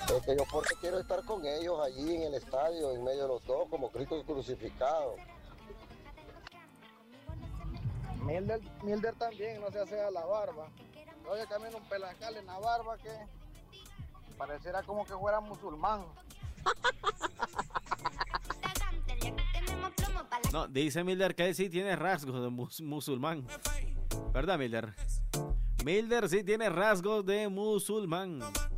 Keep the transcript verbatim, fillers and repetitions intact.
Es que yo porque quiero estar con ellos allí en el estadio, en medio de los dos, como Cristo crucificado. Milder, Milder también no se hace a la barba. Oye, camina un pelacal en la barba que pareciera como que fuera musulmán. No, dice Milder que él sí tiene rasgos de mus musulmán. ¿Verdad, Milder? Milder sí tiene rasgos de musulmán.